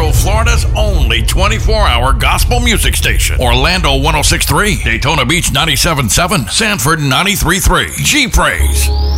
Central Florida's only 24-hour gospel music station. Orlando 106.3, Daytona Beach 97.7, Sanford 93.3. G-Praise.